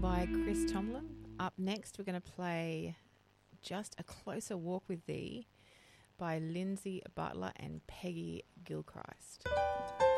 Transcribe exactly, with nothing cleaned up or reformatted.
by Chris Tomlin. Up next, we're going to play Just a Closer Walk with Thee by Lindsay Butler and Peggy Gilchrist.